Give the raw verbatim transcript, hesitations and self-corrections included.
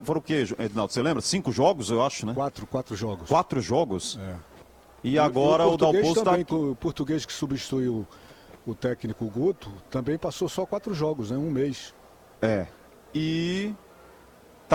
Foram o quê, Edinaldo? Você lembra? Cinco jogos, eu acho, né? Quatro, quatro jogos. Quatro jogos? É. E agora o, o Dalpozo está aqui. O português que substituiu o técnico Guto também passou só quatro jogos, né? Um mês. É. E